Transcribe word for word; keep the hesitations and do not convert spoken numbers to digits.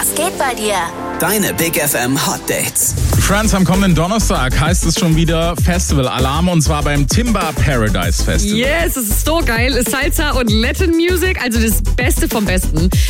Was geht bei dir? Deine Big F M Hot Dates. Friends, am kommenden Donnerstag heißt es schon wieder Festival-Alarm und zwar beim Timber Paradise Festival. Yes, es ist so geil. Salsa und Latin Music, also das Beste vom Besten.